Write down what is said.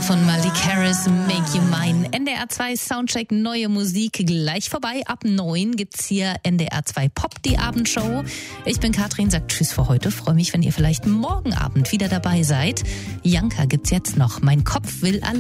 von Malik Harris, Make You Mine. NDR 2 Soundcheck, neue Musik gleich vorbei. Ab 9 gibt's hier NDR 2 Pop, die Abendshow. Ich bin Katrin, sagt Tschüss für heute. Freue mich, wenn ihr vielleicht morgen Abend wieder dabei seid. Janka gibt's jetzt noch. Mein Kopf will allein.